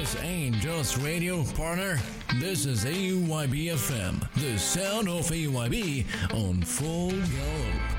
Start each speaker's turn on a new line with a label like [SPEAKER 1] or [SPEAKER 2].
[SPEAKER 1] This ain't just radio, partner. This is AUYB FM, the sound of AUYB on full gallop.